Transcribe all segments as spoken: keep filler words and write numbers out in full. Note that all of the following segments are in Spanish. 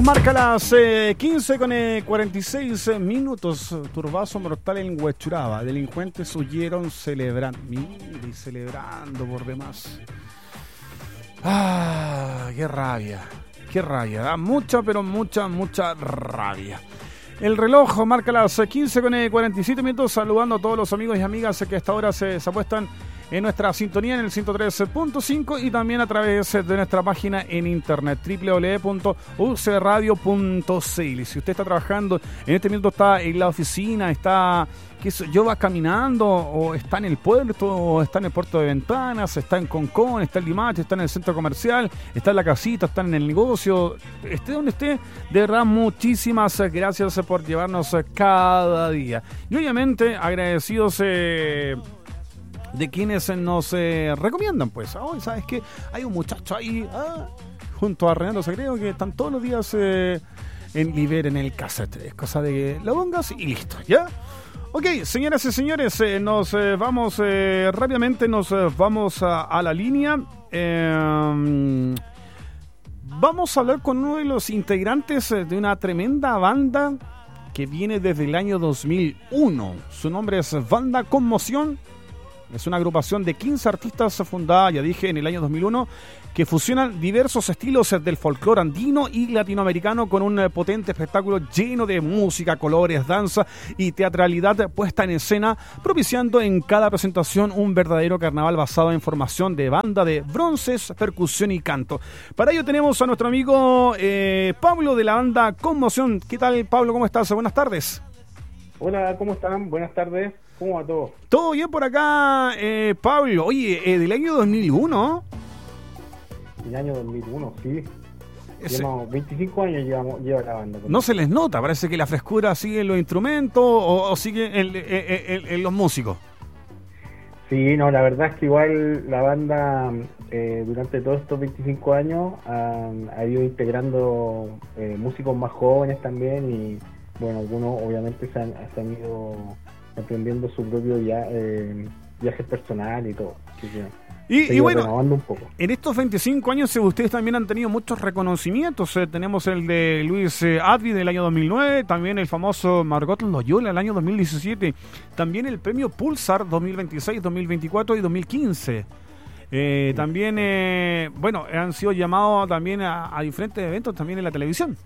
marca las eh, quince con eh, cuarenta y seis minutos. Turbazo mortal en Huechuraba. Delincuentes huyeron celebrando. Mire, celebrando por demás. Ah, qué rabia. Qué rabia. Da mucha, pero mucha, mucha rabia. El reloj marca las quince con cuarenta y siete minutos. Saludando a todos los amigos y amigas que a esta hora se, se apuestan en nuestra sintonía en el ciento tres punto cinco y también a través de nuestra página en internet doble u doble u doble u punto u c radio punto c l. Si usted está trabajando, en este minuto está en la oficina, está, qué sé yo, va caminando, o está en el puerto, o está en el puerto de Ventanas, está en Concón, está en Limache, está en el centro comercial, está en la casita, está en el negocio, esté donde esté, de verdad muchísimas gracias por llevarnos cada día. Y obviamente agradecidos eh, de quienes nos eh, recomiendan, pues. Hoy, oh, ¿sabes qué? Hay un muchacho ahí, ah, junto a Renato Sagredo, que están todos los días eh, en Liber en el cassette. Es cosa de que lo pongas y listo, ¿ya? Ok, señoras y señores, eh, nos eh, vamos eh, rápidamente, nos eh, vamos a, a la línea. Eh, vamos a hablar con uno de los integrantes de una tremenda banda que viene desde el año dos mil uno. Su nombre es Banda Conmoción. Es una agrupación de quince artistas fundada, ya dije, en el año dos mil uno, que fusionan diversos estilos del folclore andino y latinoamericano con un potente espectáculo lleno de música, colores, danza y teatralidad puesta en escena, propiciando en cada presentación un verdadero carnaval basado en formación de banda de bronces, percusión y canto. Para ello tenemos a nuestro amigo eh, Pablo de la banda Conmoción. ¿Qué tal, Pablo? ¿Cómo estás? Buenas tardes. Hola, ¿cómo están? Buenas tardes. ¿Cómo va todo? Todo bien por acá, eh, Pablo. Oye, eh, del año dos mil uno. El año dos mil uno, sí. Ese... Llevamos veinticinco años llevamos, lleva la banda. No se les nota, parece que la frescura sigue en los instrumentos o, o sigue en, en, en, en los músicos. Sí, no, la verdad es que igual la banda eh, durante todos estos veinticinco años ha, ha ido integrando eh, músicos más jóvenes también y bueno, algunos obviamente se han, se han ido aprendiendo su propio via, eh, viaje personal y todo. Así que y, y bueno, un poco. En estos veinticinco años ustedes también han tenido muchos reconocimientos. Eh, tenemos el de Luis eh, Advi del año dos mil nueve, también el famoso Margot Loyola del año dos mil diecisiete, también el premio Pulsar dos mil veintiséis, dos mil veinticuatro y dos mil quince. Eh, sí. También, eh, bueno, han sido llamados también a, a diferentes eventos también en la televisión.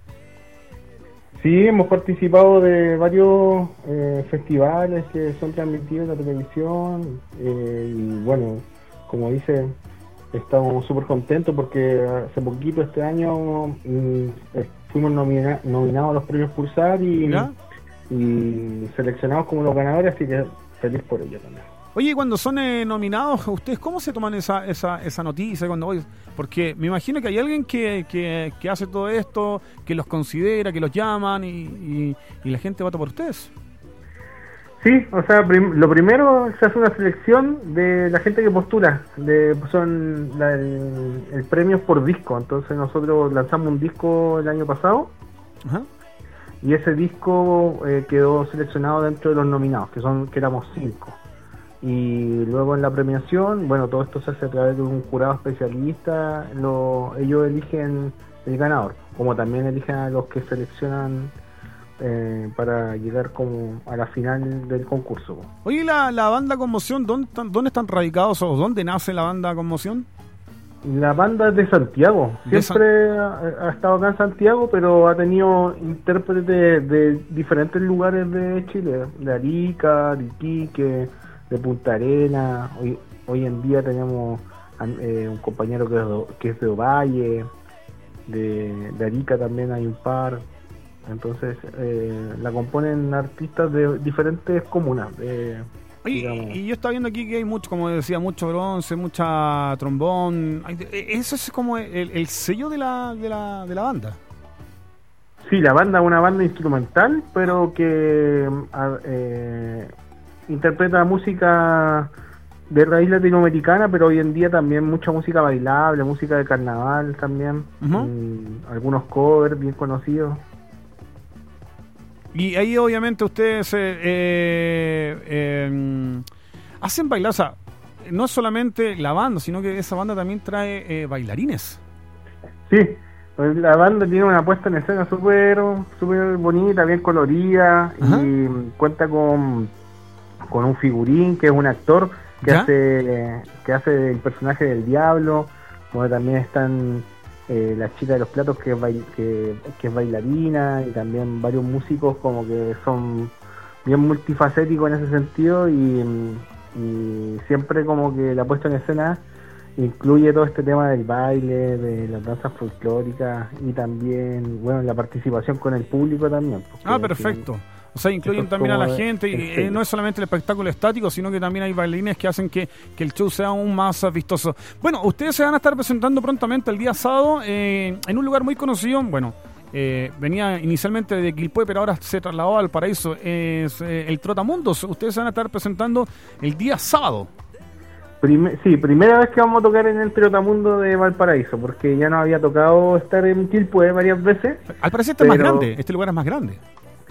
Sí, hemos participado de varios eh, festivales que son transmitidos en la televisión eh, y bueno, como dice, estamos súper contentos porque hace poquito este año mm, fuimos nomina- nominados a los premios Pulsar y, y seleccionados como los ganadores, así que feliz por ello también. Oye, cuando son eh, nominados, ¿ustedes cómo se toman esa esa, esa noticia? Cuando voy? Porque me imagino que hay alguien que, que, que hace todo esto, que los considera, que los llaman y, y, y la gente vota por ustedes. Sí, o sea, prim- lo primero se hace una selección de la gente que postula, de son la, el, el premio por disco. Entonces nosotros lanzamos un disco el año pasado. Ajá. Y ese disco eh, quedó seleccionado dentro de los nominados, que son que éramos cinco. Y luego en la premiación, bueno, todo esto se hace a través de un jurado especialista, lo, ellos eligen el ganador, como también eligen a los que seleccionan eh, para llegar como a la final del concurso. Oye, la, la banda Conmoción, ¿dónde están, dónde están radicados o dónde nace la banda Conmoción? La banda es de Santiago, siempre de San... ha, ha estado acá en Santiago, pero ha tenido intérpretes de, de diferentes lugares de Chile, de Arica, de Iquique, de Punta Arenas. Hoy, hoy en día tenemos eh, un compañero que es, de, que es de Ovalle, de, de Arica también hay un par. Entonces eh, la componen artistas de diferentes comunas. De, Oye, y yo estaba viendo aquí que hay mucho, como decía, mucho bronce, mucha trombón. Eso es como el, el sello de la, de la de la banda. Sí, la banda es una banda instrumental, pero que eh, interpreta música de raíz latinoamericana, pero hoy en día también mucha música bailable, música de carnaval también, uh-huh. y algunos covers bien conocidos. Y ahí obviamente ustedes eh, eh, eh, hacen bailar, o sea, no solamente la banda, sino que esa banda también trae eh, bailarines. Sí, Pues la banda tiene una puesta en escena súper súper bonita, bien colorida. Ajá. Y cuenta con, con un figurín que es un actor que ¿Ya? hace que hace el personaje del diablo. Como también están eh, la chica de los platos que es, bail, que, que es bailarina, y también varios músicos como que son bien multifacéticos en ese sentido, y, y siempre como que la puesta en escena incluye todo este tema del baile, de las danzas folclóricas, y también, bueno, la participación con el público también. Ah, perfecto. O sea, incluyen también a la gente, y eh, no es solamente el espectáculo estático, sino que también hay bailarines que hacen que, que el show sea aún más vistoso. Bueno, ustedes se van a estar presentando prontamente el día sábado eh, en un lugar muy conocido, bueno, eh, venía inicialmente de Quilpué, pero ahora se trasladó a Valparaíso, es eh, el Trotamundos. Ustedes se van a estar presentando el día sábado. Prime- sí, primera vez que vamos a tocar en el Trotamundo de Valparaíso, porque ya nos había tocado estar en Quilpué varias veces. Al parecer este pero... es más grande, este lugar es más grande.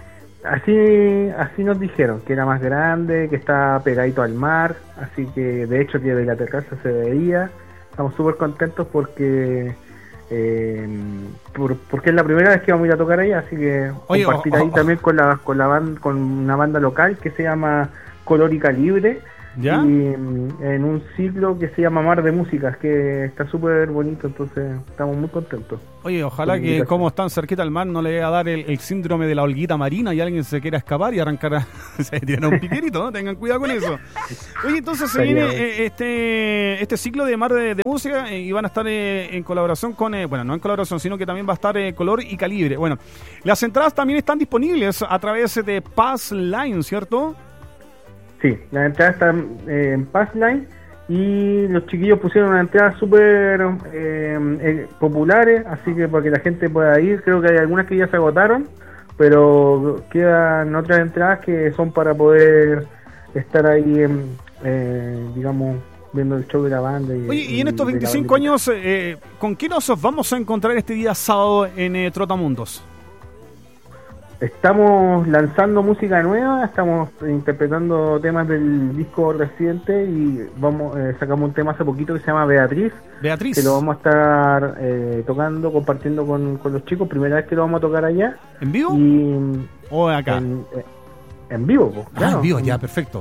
Así así nos dijeron, que era más grande, que está pegadito al mar, así que de hecho que de la terraza se veía. Estamos súper contentos porque eh, por, porque es la primera vez que vamos a ir a tocar allá, así que Oye, compartir oh, oh, ahí oh. también con la con la banda, con una banda local que se llama Color y Calibre. ¿Ya? Y en un ciclo que se llama Mar de Músicas, que está súper bonito, entonces estamos muy contentos. Oye, ojalá que como están cerquita al mar no le vaya a dar el, el síndrome de la holguita marina y alguien se quiera escapar y arrancar a, se tiene un piquerito, ¿no? Tengan cuidado con eso. Oye, entonces se viene eh, este este ciclo de Mar de, de Música eh, y van a estar eh, en colaboración con, eh, bueno, no en colaboración, sino que también va a estar eh, Color y Calibre. Bueno, las entradas también están disponibles a través de Pass Line, ¿cierto? Sí, las entradas están eh, en Passline, y los chiquillos pusieron unas entradas súper eh, eh, populares, así que para que la gente pueda ir. Creo que hay algunas que ya se agotaron, pero quedan otras entradas que son para poder estar ahí, en, eh, digamos, viendo el show de la banda. Y, Oye, y en estos veinticinco años, eh, ¿con qué nos vamos a encontrar este día sábado en eh, Trotamundos? Estamos lanzando música nueva, estamos interpretando temas del disco reciente, y vamos eh, sacamos un tema hace poquito que se llama Beatriz. Beatriz. Que lo vamos a estar eh, tocando, compartiendo con, con los chicos. Primera vez que lo vamos a tocar allá. ¿En vivo? Y, ¿O acá? En, eh, en vivo, pues, claro. Ah, en vivo, ya, perfecto.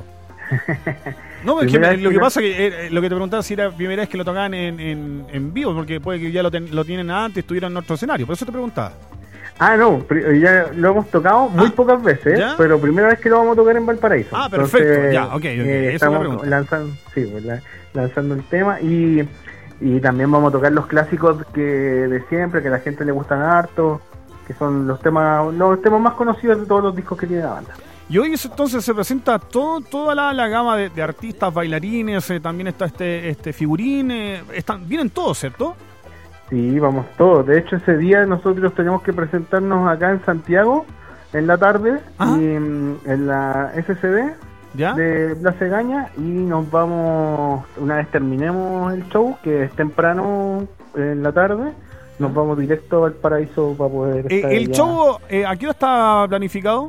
No, es que me, lo que pasa es que eh, lo que te preguntaba si era primera vez que lo tocaban en, en, en vivo, porque puede que ya lo, ten, lo tienen antes, estuvieron en otro escenario, por eso te preguntaba. Ah, no, ya lo hemos tocado muy ah, pocas veces, ¿ya? Pero primera vez que lo vamos a tocar en Valparaíso. Ah, perfecto, entonces, ya, ok, okay. Eh, estamos lanzando, sí, pues, la, lanzando el tema, y, y también vamos a tocar los clásicos que de siempre, que a la gente le gustan harto, que son los temas los temas más conocidos de todos los discos que tiene la banda. Y hoy entonces se presenta todo, toda la, la gama de, de artistas, bailarines, eh, también está este este figurín, eh, están, vienen todos, ¿cierto? Sí, vamos todos. De hecho, ese día nosotros tenemos que presentarnos acá en Santiago, en la tarde, y en la S C D ¿Ya? de Plaza Egaña, y nos vamos, una vez terminemos el show, que es temprano en la tarde, nos vamos directo al Valparaíso para poder eh, estar ¿El allá. show eh, a qué hora está planificado?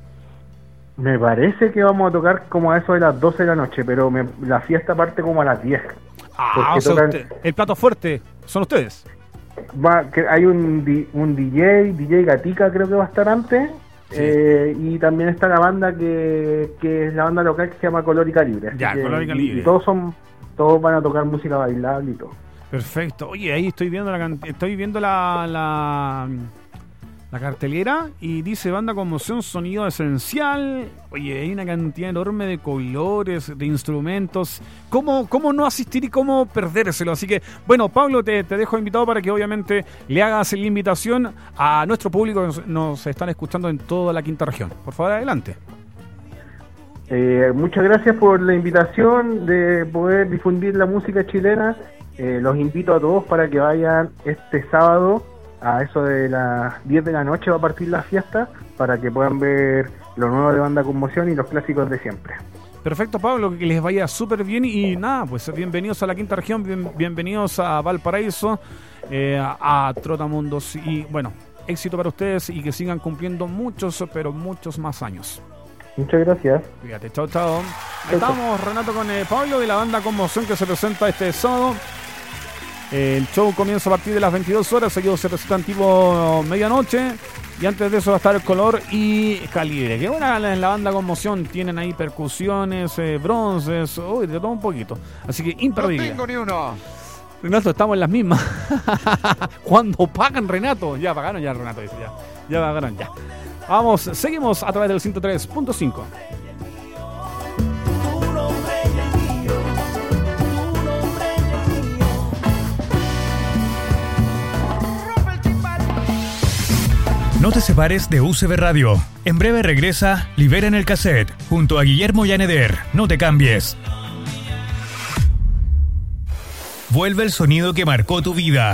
Me parece que vamos a tocar como a eso de las doce de la noche, pero me, la fiesta parte como a las diez. Ah, o sea, tocan, usted, el plato fuerte son ustedes. Va, que hay un, un D J, D J Gatica creo que va a estar antes, sí. eh, y también está la banda que, que es la banda local que se llama Color y Calibre. Ya, que, Color y Calibre. Y todos son, todos van a tocar música bailable y todo. Perfecto. Oye, ahí estoy viendo la estoy viendo la, la la cartelera y dice banda conmoción, sonido esencial. Oye, hay una cantidad enorme de colores, de instrumentos. ¿Cómo, cómo no asistir y cómo perdérselo? Así que, bueno, Pablo, te, te dejo invitado para que obviamente le hagas la invitación a nuestro público que nos, nos están escuchando en toda la quinta región. Por favor, adelante. Eh, muchas gracias por la invitación de poder difundir la música chilena. Eh, los invito a todos para que vayan este sábado. A eso de las diez de la noche va a partir la fiesta, para que puedan ver lo nuevo de Banda Conmoción y los clásicos de siempre. Perfecto, Pablo, que les vaya súper bien y nada, pues bienvenidos a la quinta región, bien, bienvenidos a Valparaíso, eh, a, a Trotamundos, y bueno, éxito para ustedes y que sigan cumpliendo muchos, pero muchos más años. Muchas gracias. Fíjate, chao, chao. Estamos, Renato, con eh, Pablo de la Banda Conmoción, que se presenta este sábado El show comienza a partir de las veintidós horas, seguido se presentan tipo medianoche. Y antes de eso va a estar El Color y Calibre. Que buena en la banda Conmoción. Tienen ahí percusiones, eh, bronces, uy, de todo un poquito. Así que imperdible. No tengo ni uno. Renato, estamos en las mismas. Cuando pagan, Renato. Ya pagaron, ya Renato dice, ya. Ya pagaron, ya. Vamos, seguimos a través del ciento tres punto cinco. No te separes de U C B Radio. En breve regresa Libera en el Cassette, junto a Guillermo Yaneder. No te cambies. Vuelve el sonido que marcó tu vida.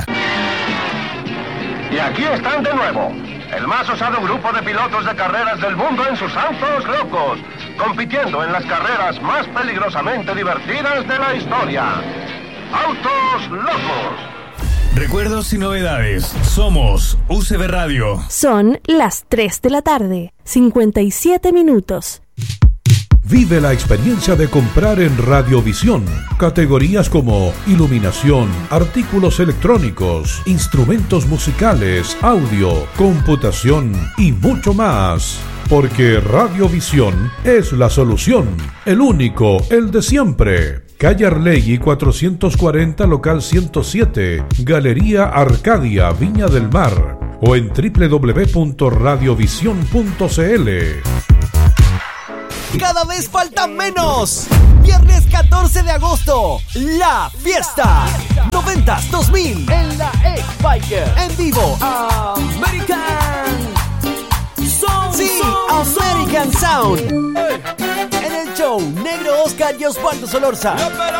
Y aquí están de nuevo. El más osado grupo de pilotos de carreras del mundo en sus autos locos, compitiendo en las carreras más peligrosamente divertidas de la historia. Autos Locos. Recuerdos y novedades. Somos U C B Radio. Son las tres de la tarde, cincuenta y siete minutos. Vive la experiencia de comprar en Radiovisión. Categorías como iluminación, artículos electrónicos, instrumentos musicales, audio, computación y mucho más. Porque Radiovisión es la solución. El único, el de siempre. Calle Arlegui cuatrocientos cuarenta, local ciento siete, Galería Arcadia, Viña del Mar. O en doble u doble u doble u punto radiovisión punto c l. Cada vez falta menos. Viernes catorce de agosto, La Fiesta noventas dos mil en la X-Biker. En vivo, American Sound. Sí, American Sound. En el show, Negro Oscar y Osvaldo Solorza.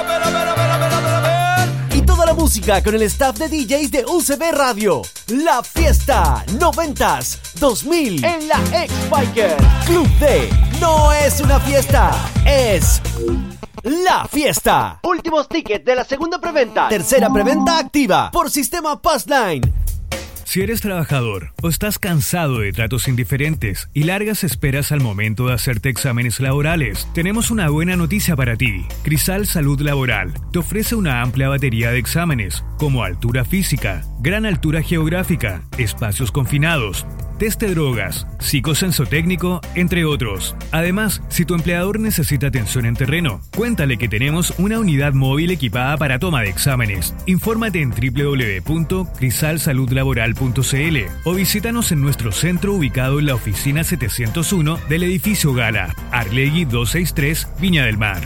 Y toda la música con el staff de D Js de U C B Radio. La Fiesta noventas dos mil en la X-Biker. Club D. No es una fiesta, es La Fiesta. Últimos tickets de la segunda preventa. Tercera preventa activa por sistema Passline. Si eres trabajador o estás cansado de tratos indiferentes y largas esperas al momento de hacerte exámenes laborales, tenemos una buena noticia para ti. Crisal Salud Laboral te ofrece una amplia batería de exámenes como altura física, gran altura geográfica, espacios confinados, test de drogas, psicosensotécnico, entre otros. Además, si tu empleador necesita atención en terreno, cuéntale que tenemos una unidad móvil equipada para toma de exámenes. Infórmate en doble u doble u doble u punto crisal salud laboral punto c l o visítanos en nuestro centro ubicado en la oficina setecientos uno del edificio Gala, Arlegui doscientos sesenta y tres, Viña del Mar.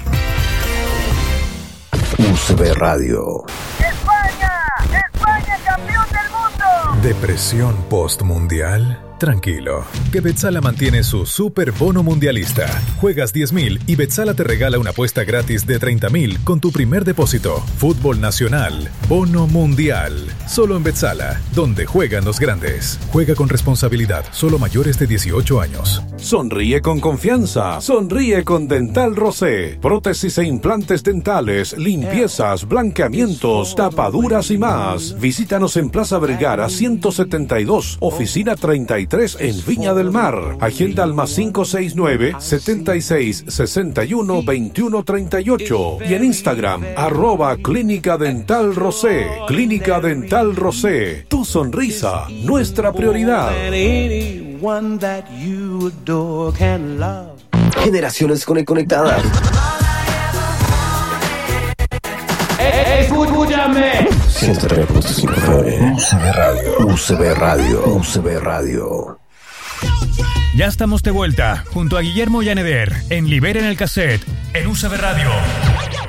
U C B Radio. ¡España! ¡España, campeón del mundo! ¿Depresión postmundial? Tranquilo, que Betzala mantiene su super bono mundialista. Juegas diez mil y Betzala te regala una apuesta gratis de treinta mil con tu primer depósito. Fútbol nacional, bono mundial. Solo en Betzala, donde juegan los grandes. Juega con responsabilidad, solo mayores de dieciocho años. Sonríe con confianza. Sonríe con Dental Rosé. Prótesis e implantes dentales, limpiezas, blanqueamientos, tapaduras y más. Visítanos en Plaza Vergara ciento setenta y dos, oficina treinta y tres en Viña del Mar. Agenda al más cinco seis nueve, setenta y seis, sesenta y uno, veintiuno treinta y ocho. Y en Instagram, arroba Clínica Dental Rosé. Clínica Dental Rosé. Tu sonrisa, nuestra prioridad. Generaciones conectadas. ¡Escúchame! ciento tres punto cinco U C B Radio. U C B Radio. U C B Radio. Ya estamos de vuelta junto a Guillermo Yaneder en Libera en el Cassette en U C B Radio.